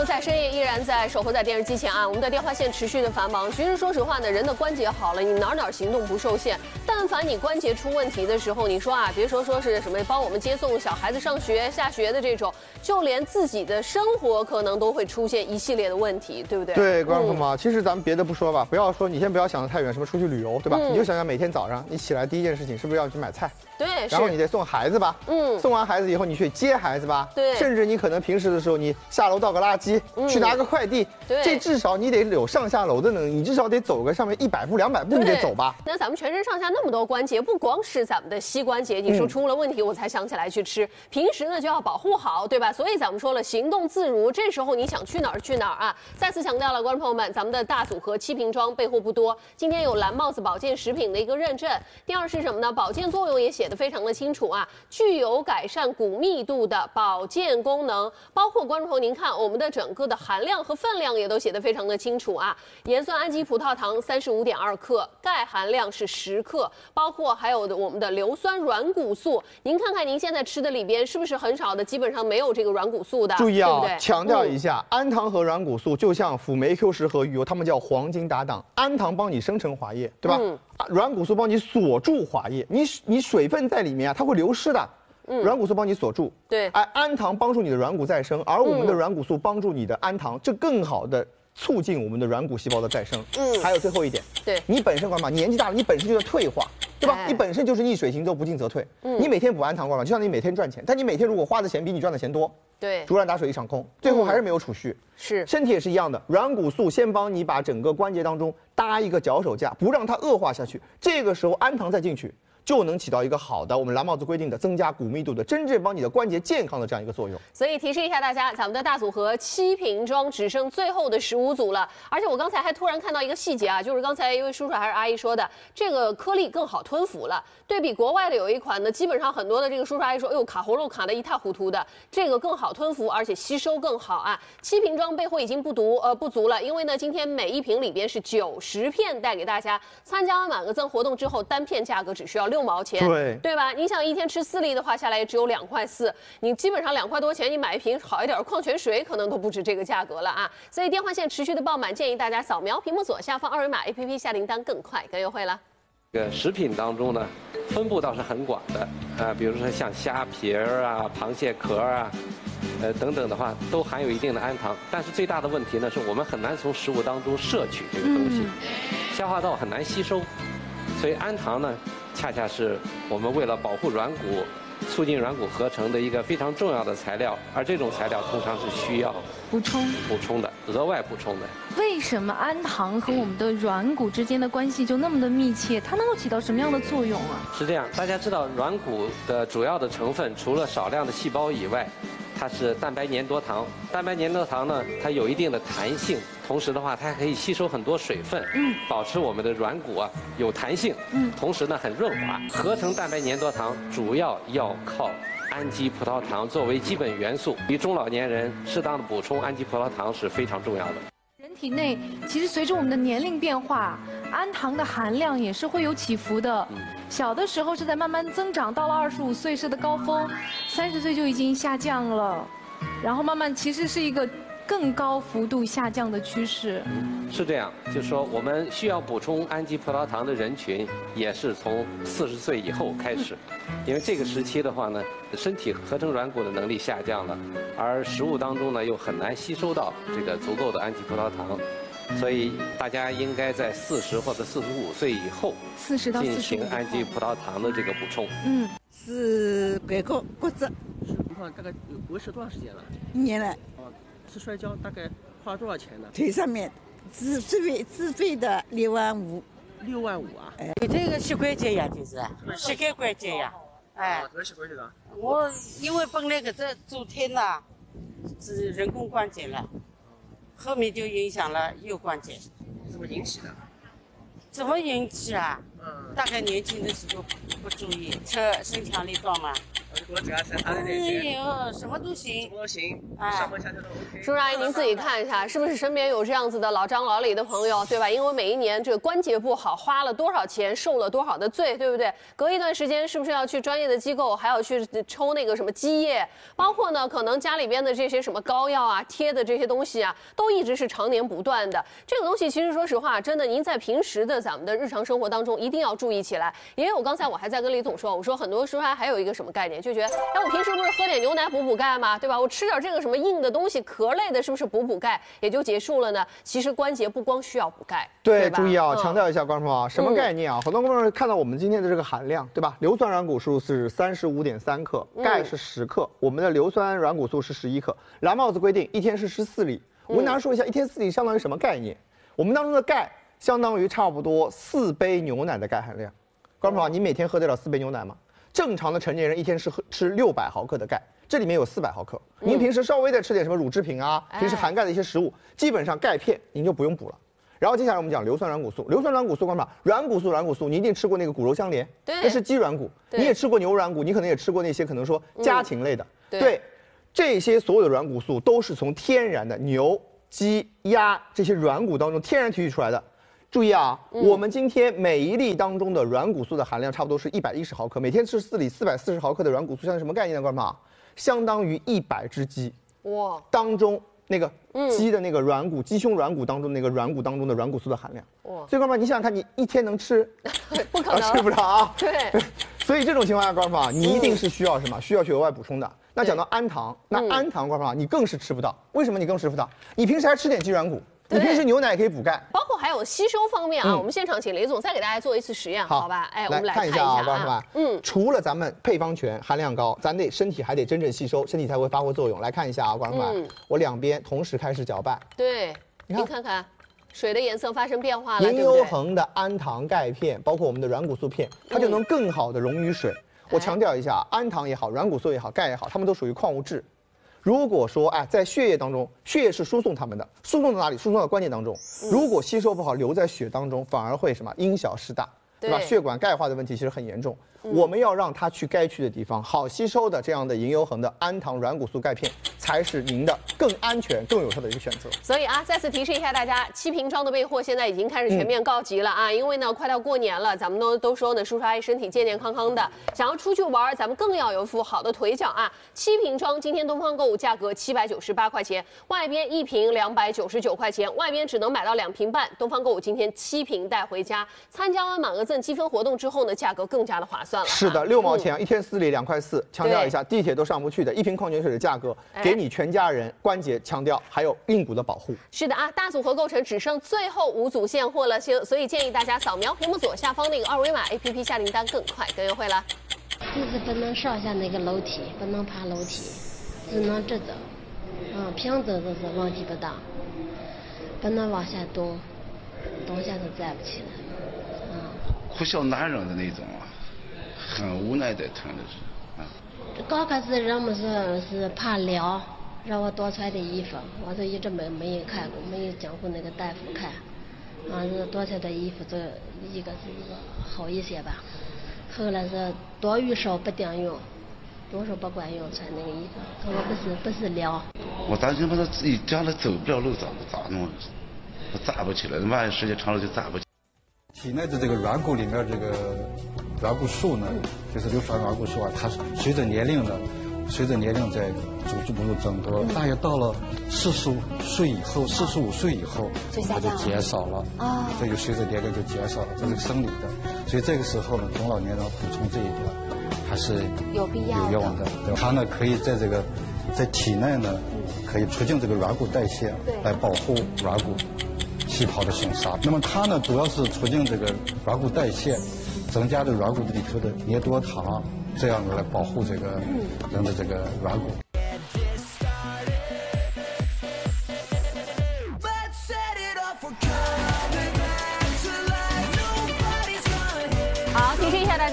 友在深夜依然在守候在电视机前啊，我们的电话线持续的繁忙。其实说实话呢，人的关节好了，你哪行动不受限。但凡你关节出问题的时候，你说啊，别说是什么帮我们接送小孩子上学下学的这种，就连自己的生活可能都会出现一系列的问题，对不对？ 对，观众朋友们，其实咱们别的不说吧，你先不要想得太远，什么出去旅游，对吧？你就想想每天早上你起来第一件事情是不是要去买菜？ 对， 然后你得送孩子吧，送完孩子以后你去接孩子吧， 对， 甚至你可能平时的时候你下楼倒个垃圾，去拿个快递， 对， 这至少你得有上下楼的能力，你至少得走个上面100步200步你得走吧。 那咱们全身上下那么多关节，不光是咱们的膝关节，你说出了问题我才想起来去吃，平时呢就要保护好，对吧？所以咱们说了，行动自如，这时候你想去哪儿去哪儿啊！再次强调了，观众朋友们，咱们的大组合7瓶装备货不多，今天有蓝帽子保健食品的一个认证。第二是什么呢？保健作用也写得非常的清楚啊，具有改善骨密度的保健功能，包括观众朋友您看我们的整个的含量和分量也都写得非常的清楚啊，盐酸氨基葡萄糖35.2克，钙含量是10克，包括还有我们的硫酸软骨素，您看看您现在吃的里边是不是很少的，基本上没有这个软骨素的， 注意啊， 对不对？ 强调一下，氨糖和软骨素就像辅酶 Q10和鱼油，它们叫黄金搭档，氨糖帮你生成滑液，对吧？软骨素帮你锁住滑液，你水分在里面啊，它会流失的。软骨素帮你锁住， 对， 氨糖帮助你的软骨再生，而我们的软骨素帮助你的氨糖，这更好的促进我们的软骨细胞的再生。还有最后一点， 对， 你本身年纪大了，你本身就要退化，对吧？你本身就是逆水行舟，不进则退。你每天补氨糖就像你每天赚钱，但你每天如果花的钱比你赚的钱多， 对， 竹篮打水一场空，最后还是没有储蓄。 是， 身体也是一样的，软骨素先帮你把整个关节当中搭一个脚手架，不让它恶化下去，这个时候氨糖再进去，就能起到一个好的我们蓝帽子规定的增加骨密度的，真正帮你的关节健康的这样一个作用。 所以提示一下大家，咱们的大组合7瓶装只剩最后的15组了。而且我刚才还突然看到一个细节啊，就是刚才一位叔叔还是阿姨说的，这个颗粒更好吞服了。对比国外的有一款呢，基本上很多的这个叔叔阿姨说，哎呦卡喉咙卡得一塌糊涂的，这个更好吞服，而且吸收更好啊。7瓶装备货已经不足了，因为呢今天每一瓶里边是90片带给大家，参加完满额赠活动之后，单片价格只需要6毛钱。对吧？你想一天吃4粒的话，下来也只有2块4，你基本上2块多钱，你买一瓶好一点的矿泉水，可能都不止这个价格了啊！所以电话线持续的爆满，建议大家扫描屏幕左下方2维码 APP 下订单更快更优惠了。 食品当中呢，分布倒是很广的比如说像虾皮啊、螃蟹壳啊，等等的话，都含有一定的氨糖。但是最大的问题呢，是我们很难从食物当中摄取这个东西，消化道很难吸收，所以氨糖呢，恰恰是我们为了保护软骨、促进软骨合成的一个非常重要的材料，而这种材料通常是需要补充的，额外补充的。 为什么氨糖和我们的软骨之间的关系就那么的密切？它能够起到什么样的作用啊？ 是这样，大家知道软骨的主要的成分除了少量的细胞以外，它是蛋白粘多糖。蛋白粘多糖呢，它有一定的弹性，同时的话，它还可以吸收很多水分，保持我们的软骨啊有弹性，同时呢很润滑。合成蛋白粘多糖主要要靠氨基葡萄糖作为基本元素，对于中老年人适当的补充氨基葡萄糖是非常重要的。 人体内其实随着我们的年龄变化，氨糖的含量也是会有起伏的。小的时候是在慢慢增长，到了25岁是的高峰，30岁就已经下降了，然后慢慢其实是一个更高幅度下降的趋势。 是这样，就是说我们需要补充氨基葡萄糖的人群，也是从40岁以后开始，因为这个时期的话呢，身体合成软骨的能力下降了，而食物当中呢又很难吸收到这个足够的氨基葡萄糖，所以大家应该在40或者45岁以后 40到45 进行氨基葡萄糖的这个补充。 是拐骨折， 你看大概维持多长时间了 1年了。 次摔跤大概花了多少钱呢？ 腿上面自费的6万5。 6万5啊！ 有这个膝关节呀，就是膝盖关节呀。 怎么膝关节的？ 我因为本来这昨天呢是人工关节了，后面就影响了右关节。 怎么引起的？ 怎么引起啊？大概年轻的时候不注意，身强力壮嘛。 我只要3餐的这哎些， 呦，什么都行什。么都行， 哎上班下课都 OK。 叔叔阿姨，您自己看一下，是不是身边有这样子的老张老李的朋友，对吧？因为每一年这个关节不好，花了多少钱，受了多少的罪，对不对？隔一段时间是不是要去专业的机构，还要去抽那个什么积液？包括呢，可能家里边的这些什么膏药啊、贴的这些东西啊，都一直是常年不断的。这个东西其实说实话，真的，您在平时的咱们的日常生活当中一定要注意起来。也有刚才我还在跟李总说，我说很多叔叔还有一个什么概念，就觉得，哎，我平时不是喝点牛奶补钙吗？对吧？我吃点这个什么硬的东西、壳类的，是不是补钙也就结束了呢？其实关节不光需要补钙， 对， 吧注意啊，强调一下，观众朋友啊，什么概念啊？很多观众看到我们今天的这个含量，对吧？硫酸软骨素是35.3克，钙是10克，我们的硫酸软骨素是11克。蓝帽子规定一天是14粒。我跟大家说一下，一天4粒相当于什么概念？我们当中的钙相当于差不多4杯牛奶的钙含量。观众朋友，你每天喝得了4杯牛奶吗？正常的成年人一天是吃600毫克的钙，这里面有400毫克。您平时稍微再吃点什么乳制品啊，平时含钙的一些食物，基本上钙片您就不用补了。然后接下来我们讲硫酸软骨素，硫酸软骨素，观众朋友，软骨素，你一定吃过那个骨肉相连， 对， 那是鸡软骨，你也吃过牛软骨，你可能也吃过那些可能说家禽类的，对，这些所有的软骨素都是从天然的牛、鸡、鸭这些软骨当中天然提取出来的。注意啊，我们今天每一粒当中的软骨素的含量差不多是110毫克，每天吃4粒440毫克的软骨素，相当于什么概念呢？观众朋友，相当于100只鸡哇当中那个鸡的那个软骨、鸡胸软骨当中那个软骨当中的软骨素的含量哇。所以观众朋友，你想想看，你一天能吃？ 不可能， 吃不了啊。 对。 所以这种情况下，观众朋友，你一定是需要什么？需要去额外补充的。那讲到氨糖，那氨糖，观众朋友，你更是吃不到。为什么你更吃不到？你平时还吃点鸡软骨。你平时牛奶也可以补钙， 包括还有吸收方面啊。我们现场请雷总再给大家做一次实验，好吧？哎，我们来看一下啊，观众朋友，除了咱们配方全、含量高，咱得身体还得真正吸收，身体才会发挥作用。来看一下啊，观众朋友，我两边同时开始搅拌， 对，您看看，水的颜色发生变化了， 银优恒的氨糖钙片，包括我们的软骨素片，它就能更好的溶于水。我强调一下，氨糖也好，软骨素也好，钙也好，它们都属于矿物质。如果说在血液当中，血液是输送它们的，输送到哪里？输送到关节当中。如果吸收不好，留在血当中，反而会什么因小失大，对吧？血管钙化的问题其实很严重。我们要让它去该去的地方，好吸收的这样的银优恒的氨糖软骨素钙片，才是您的更安全、更有效的一个选择。 所以啊，再次提示一下大家，7瓶装的备货现在已经开始全面告急了啊！因为呢，快到过年了，咱们都说呢，叔叔阿姨身体健健康康的，想要出去玩，咱们更要有一副好的腿脚啊！7瓶装，今天东方购物价格798块钱，外边1瓶299块钱，外边只能买到2瓶半。东方购物今天7瓶带回家，参加完满额赠积分活动之后呢，价格更加的划算了。 是的，6毛钱，一天4粒2块4。强调一下，地铁都上不去的1瓶矿泉水的价格，给你全家人关节强调还有硬骨的保护。 是的啊，大组合购成只剩最后5组现货了，所以建议大家扫描屏幕左下方那个2维码 APP 下订单更快更优惠了。 就是不能上下那个楼梯，不能爬楼梯，只能直走。平走就是问题不大，不能往下动，动下就站不起来。 哭笑难忍的那种啊，很无奈的疼的是。 刚开始人们说是怕凉，让我多穿点衣服，我就一直没人看过，没有讲过那个大夫看。是多穿点衣服，这一个是好一些吧。后来是多与少不顶用，多少不管用，穿那个衣服，可能不是凉。 我担心他自己将来走不了路咋弄？我站不起来，万一时间长了就站不起来。 体内的这个软骨里面这个软骨素呢，就是硫酸软骨素啊，它随着年龄在逐步增多，大约到了45岁以后它就减少了啊，这就随着年龄就减少了，这是生理的。所以这个时候呢，中老年人补充这一点还是有必要的。它呢可以在体内呢可以促进这个软骨代谢，来保护软骨细胞的生杀。那么它呢，主要是促进这个软骨代谢，增加这软骨里头的黏多糖，这样来保护这个人的这个软骨。 好，提示一下大家啊，电话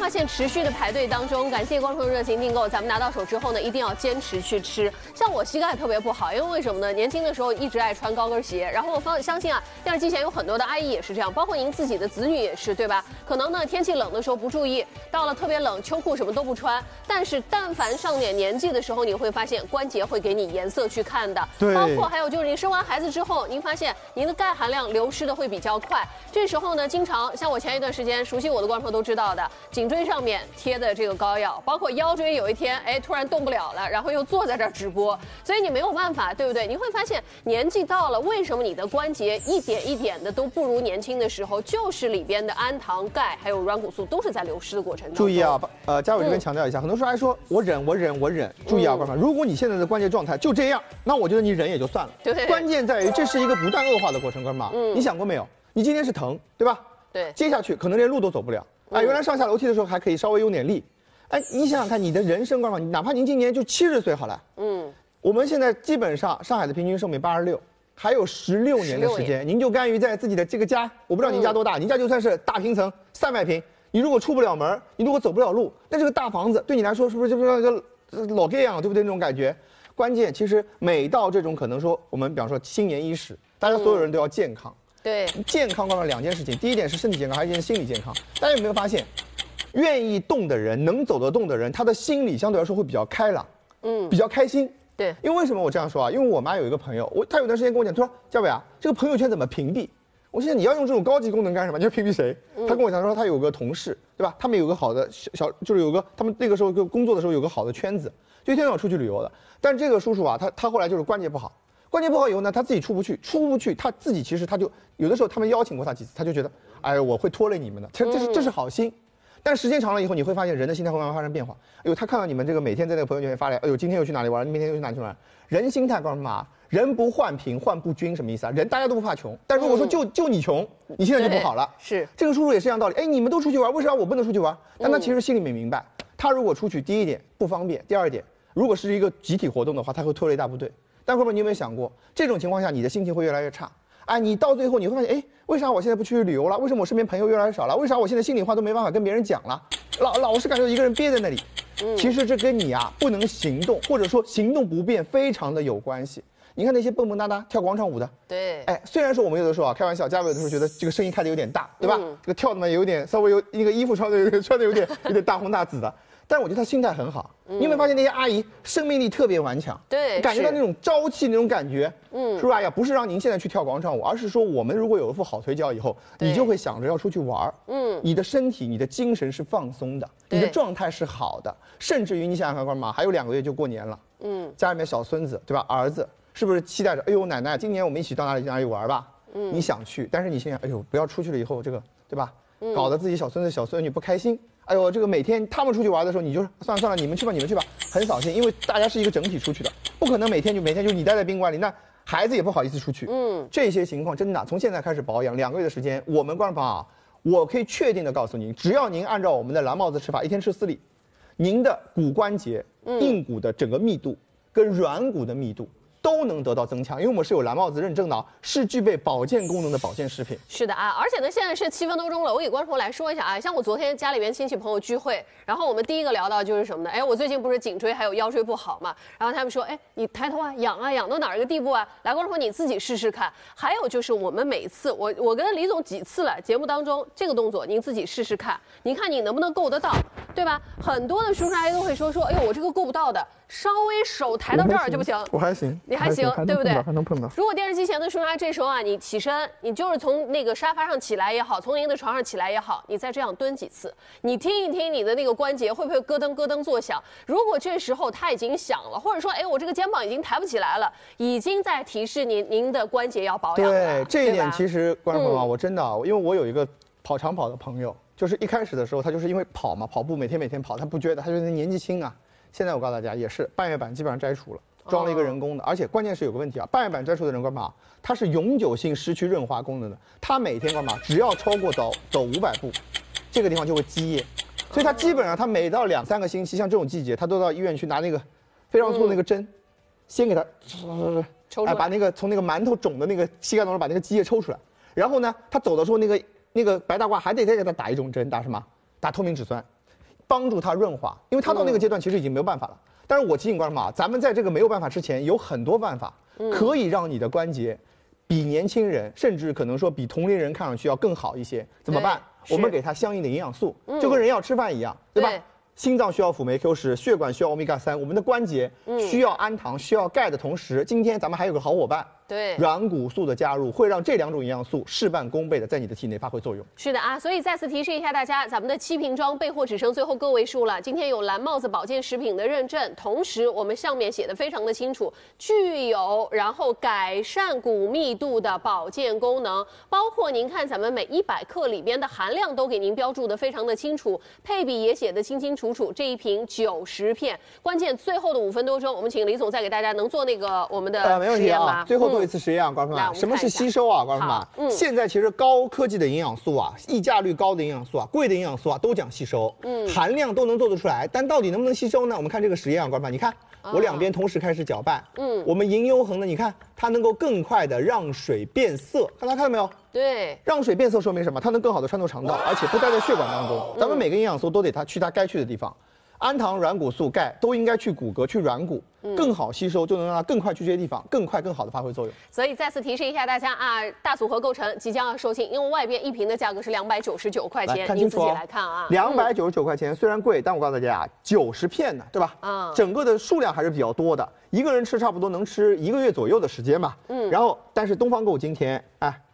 发现持续的排队当中，感谢观众热情订购，咱们拿到手之后呢，一定要坚持去吃。像我膝盖特别不好，因为什么呢？年轻的时候一直爱穿高跟鞋，然后我相信啊，电视机前有很多的阿姨也是这样，包括您自己的子女也是，对吧？可能呢天气冷的时候不注意，到了特别冷，秋裤什么都不穿，但是但凡上点年纪的时候，你会发现关节会给你颜色去看的。 对， 包括还有就是你生完孩子之后，您发现您的钙含量流失的会比较快，这时候呢，经常像我前一段时间熟悉我的观众都知道的，颈椎上面贴的这个膏药，包括腰椎有一天突然动不了了，然后又坐在这儿直播，所以你没有办法，对不对？你会发现年纪到了，为什么你的关节一点一点的都不如年轻的时候？就是里边的氨糖、钙还有软骨素都是在流失的过程中。 注意啊，嘉伟这边强调一下，很多时候还说我忍。注意啊，观众，如果你现在的关节状态就这样，那我觉得你忍也就算了。 对， 关键在于这是一个不断恶化的过程，观众。你想过没有？你今天是疼，对吧？ 对， 接下去可能连路都走不了。原来上下楼梯的时候还可以稍微用点力。你想想看，你的人生观众，哪怕您今年就70岁好了。我们现在基本上上海的平均寿命86，还有16年的时间，您就甘于在自己的这个家，我不知道您家多大，您家就算是大平层300平，你如果出不了门，你如果走不了路，那这个大房子对你来说是不是就像一个老盖一样，对不对？那种感觉。关键其实每到这种可能说我们比方说新年伊始，大家所有人都要健康。 对， 健康关键2件事情，第一点是身体健康，还有一件心理健康。大家有没有发现，愿意动的人，能走得动的人，他的心理相对来说会比较开朗，比较开心。 对， 因为为什么我这样说啊？因为我妈有一个朋友，她有段时间跟我讲，她说嘉伟啊，这个朋友圈怎么屏蔽？我现在你要用这种高级功能干什么？你要屏蔽谁？她跟我讲说，她有个同事，对吧？他们有个好的就是有个他们那个时候工作的时候有个好的圈子，就一天到晚出去旅游的。但这个叔叔啊，他后来就是关节不好。关节不好以后呢，他自己出不去，他自己其实他就有的时候他们邀请过他几次，他就觉得，哎，我会拖累你们的，这是好心，但时间长了以后，你会发现人的心态会慢慢发生变化。哎呦，他看到你们这个每天在那个朋友圈发来，哎呦，今天又去哪里玩，明天又去哪里玩，人心态告诉嘛，人不患贫，患不均，什么意思啊？人大家都不怕穷，但如果说就你穷，你现在就不好了。 是这个叔叔也是一样道理，哎，你们都出去玩，为啥我不能出去玩？但他其实心里面明白，他如果出去，第一点不方便，第二点，如果是一个集体活动的话，他会拖累大部队。但后面你有没有想过，这种情况下你的心情会越来越差？你到最后你会发现，为啥我现在不去旅游了？为什么我身边朋友越来越少了？为啥我现在心里话都没办法跟别人讲了？老是感觉一个人憋在那里。其实这跟你不能行动，或者说行动不便非常的有关系。你看那些蹦蹦哒哒跳广场舞的， 对， 虽然说我们有的时候开玩笑，嘉伟有的时候觉得这个声音开的有点大，对吧？这个跳的嘛有点稍微有那个衣服穿的有点大红大紫的。但我觉得他心态很好，你有没有发现那些阿姨生命力特别顽强？ 对， 感觉到那种朝气那种感觉，是不是？哎呀，不是让您现在去跳广场舞，而是说我们如果有一副好腿脚以后，你就会想着要出去玩，你的身体、你的精神是放松的，你的状态是好的，甚至于你想想看，干嘛？还有2个月就过年了，家里面小孙子对吧？儿子是不是期待着？哎呦，奶奶，今年我们一起到哪里玩吧？你想去，但是你心想，哎呦，不要出去了以后这个对吧？搞得自己小孙子小孙女不开心。哎呦，这个每天他们出去玩的时候，你就算了，你们去吧，很扫兴，因为大家是一个整体出去的，不可能每天就你待在宾馆里，那孩子也不好意思出去。这些情况真的从现在开始保养2个月的时间，我们观众朋友我可以确定的告诉您，只要您按照我们的蓝帽子吃法，1天吃4粒，您的骨关节、硬骨的整个密度跟软骨的密度都能得到增强，因为我们是有蓝帽子认证的，是具备保健功能的保健食品。 是的而且呢，现在是7分多钟了，我给观众朋友来说一下像我昨天家里边亲戚朋友聚会，然后我们第一个聊到就是什么呢？我最近不是颈椎还有腰椎不好嘛，然后他们说，你抬头痒到哪儿一个地步啊？来，观众朋友你自己试试看。还有就是我们每一次，我跟李总几次了，节目当中这个动作您自己试试看，您看你能不能够得到，对吧？很多的叔叔阿姨都会说，哎呦，我这个够不到的，稍微手抬到这儿就不行。 我还行。 你还行，对不对？ 还能碰到。 如果电视机前的叔叔阿姨这时候你起身，你就是从那个沙发上起来也好，从您的床上起来也好，你再这样蹲几次，你听一听你的那个关节会不会咯噔咯噔作响？如果这时候它已经响了，或者说我这个肩膀已经抬不起来了，已经在提示您的关节要保养了。 对，这一点其实观众朋友我真的因为我有一个跑长跑的朋友，就是一开始的时候他就是因为跑步每天跑，他不觉得，他觉得年纪轻啊。现在我告诉大家也是半月板基本上摘除了。装了一个人工的，而且关键是有个问题半月板摘除的人干嘛？它是永久性失去润滑功能的，它每天干嘛？只要超过走500步，这个地方就会积液，所以它基本上它每到2-3个星期，像这种季节，它都到医院去拿那个非常粗的那个针，先给它抽出来， 把那个从那个馒头肿的那个膝盖当中把那个积液抽出来，然后呢，他走的时候那个白大褂还得再给他打一种针，打什么？打透明质酸。 帮助它润滑，因为它到那个阶段其实已经没有办法了。但是我提醒观众啊，咱们在这个没有办法之前，有很多办法可以让你的关节比年轻人，甚至可能说比同龄人看上去要更好一些。怎么办？我们给它相应的营养素，就跟人要吃饭一样，对吧？心脏需要辅酶 Q10，血管需要欧米伽3，我们的关节需要氨糖、需要钙的同时，今天咱们还有个好伙伴。 对， 软骨素的加入会让这2种营养素事半功倍的在你的体内发挥作用。 是的啊，所以再次提示一下大家，咱们的7瓶装备货只剩最后个位数了。今天有蓝帽子保健食品的认证，同时我们上面写的非常的清楚，具有然后改善骨密度的保健功能，包括您看咱们每100克里边的含量都给您标注的非常的清楚，配比也写的清清楚楚。这一瓶90片，关键最后的5分多钟，我们请李总再给大家能做那个我们的没问题啊，最后做一次实验啊，观众们，什么是吸收啊，观众们？现在其实高科技的营养素啊，溢价率高的营养素啊，贵的营养素啊，都讲吸收，含量都能做得出来，但到底能不能吸收呢？我们看这个实验啊，观众们，你看我2边同时开始搅拌，我们银优衡呢，你看它能够更快的让水变色，看到没有？ 对， 让水变色说明什么？它能更好的穿透肠道，而且不待在血管当中。咱们每个营养素都得它去它该去的地方。氨糖、软骨素、钙都应该去骨骼、去软骨，更好吸收，就能让它更快去这些地方，更快、更好的发挥作用。 所以再次提示一下大家啊，大组合购成即将要售罄，因为外边1瓶的价格是299块钱，您自己来看啊。 299块钱虽然贵，但我告诉大家啊，90片呢，对吧？整个的数量还是比较多的，一个人吃差不多能吃1个月左右的时间嘛。然后，但是东方购今天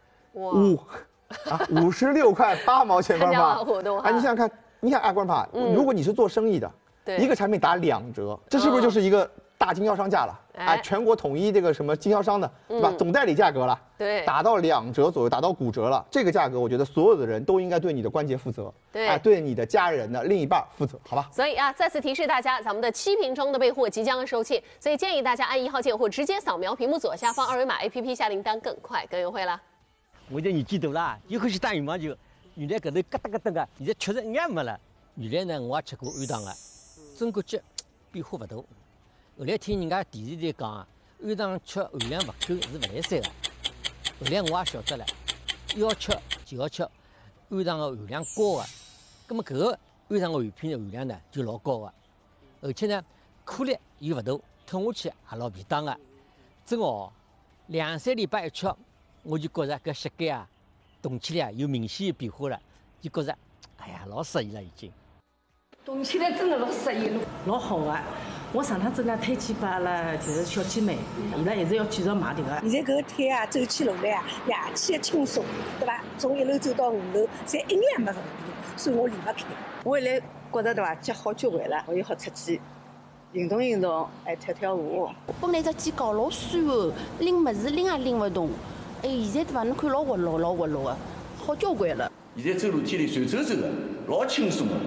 56块8毛钱，观众朋友，你想想看。你看，观众朋友，如果你是做生意的，一个产品打2折，这是不是就是一个大经销商价了？全国统一这个什么经销商的，对吧？总代理价格了， 对， 打到2折左右，打到骨折了。这个价格，我觉得所有的人都应该对你的关节负责，对你的家人的另一半负责，好吧？ 所以啊，再次提示大家，咱们的7瓶装的备货即将要售罄，所以建议大家按1号键或直接扫描屏幕左下方2维码 APP 下订单，更快更优惠了。 我这年纪大了，又欢喜打羽毛球，原来搿头咯噔咯噔个，现在确实一眼没了。原来呢，我也吃过氨糖的，真感觉变化不大。后来听人家电视台讲啊，氨糖吃含量不够是不来三的。后来我也晓得了，要吃就要吃氨糖的含量高的，那么搿个氨糖的含片的含量呢就老高的，而且呢颗粒又不大，吞下去也老便当的。真哦，2、3礼拜一吃，我就觉着搿膝盖啊动起来有明显的变化了，就觉着哎呀老适意了已经。 动起来真的老适意了，老好的。我上趟子呢推荐给阿拉就是小姐妹，伊拉一直要继续买这个。 现在搿个腿啊，走起路来啊，夜气轻松，对伐？从1楼走到5楼，侪一眼没问题，所以我离不开。 我现在觉着对伐，脚好交关了，我又好出去运动运动，还跳跳舞。 本来只肩高老酸哦，拎物事拎也拎不动，哎，现在对伐？侬看老活络老活络的，好交关了。 现在走路天里随走走的，老轻松的。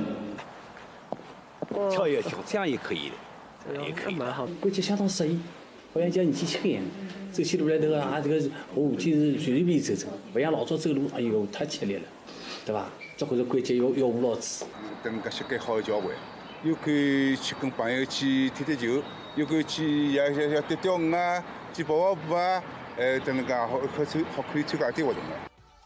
跳一跳，这样也可以的，也可以。蛮好， 关节相当适应，好像叫年纪轻一样。走起路来头啊，这个我夏天是随随便走走，不像老早走路，哎呦太吃力了，对吧？这会儿关节要护牢子。 等搿膝盖好交关，又可以去跟朋友去踢踢球，又可以去像钓钓鱼啊，去跑跑步啊，等能介好可以参加一点活动的。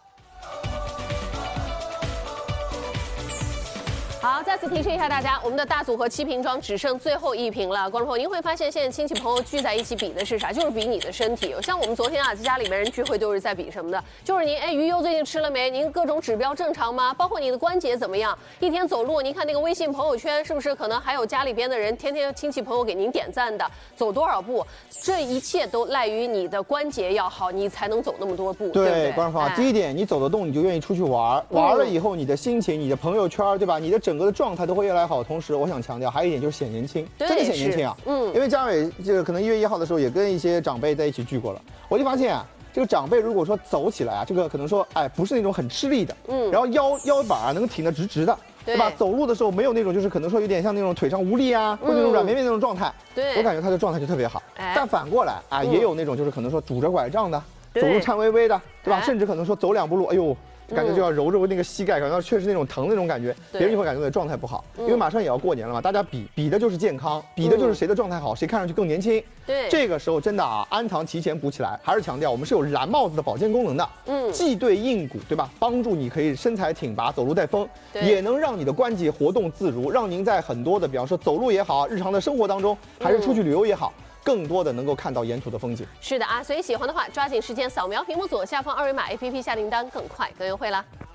好，再次提示一下大家，我们的大组合7瓶装只剩最后1瓶了。观众朋友，您会发现现在亲戚朋友聚在一起比的是啥？就是比你的身体。像我们昨天啊，在家里面人聚会都是在比什么的？就是您鱼油最近吃了没？您各种指标正常吗？包括你的关节怎么样？一天走路，您看那个微信朋友圈是不是可能还有家里边的人天天亲戚朋友给您点赞的？走多少步？这一切都赖于你的关节要好，你才能走那么多步，对不对？ 观众朋友，第一点，你走得动，你就愿意出去玩，玩了以后，你的心情、你的朋友圈，对吧？你的整个的状态都会越来越好。同时，我想强调还有一点就是显年轻，真的显年轻啊。因为姜伟这个可能1月1号的时候也跟一些长辈在一起聚过了，我就发现啊，这个长辈如果说走起来啊，这个可能说不是那种很吃力的，然后腰板啊能挺得直直的。对吧？走路的时候没有那种，就是可能说有点像那种腿上无力啊，或者那种软绵绵那种状态。对，我感觉他的状态就特别好。但反过来啊，也有那种就是可能说拄着拐杖的，走路颤巍巍的，对吧？甚至可能说走2步路，哎呦， 感觉就要揉揉那个膝盖，感觉到确实那种疼的那种感觉，别人就会感觉到状态不好。因为马上也要过年了嘛，大家比的就是健康，比的就是谁的状态好，谁看上去更年轻。 对， 这个时候真的啊，氨糖提前补起来，还是强调我们是有蓝帽子的保健功能的。既对硬骨，对吧？帮助你可以身材挺拔，走路带风，也能让你的关节活动自如，让您在很多的，比方说走路也好，日常的生活当中，还是出去旅游也好。更多的能够看到沿途的风景。 是的啊，所以喜欢的话，抓紧时间扫描屏幕左下方2维码 APP 下订单，更快更优惠啦。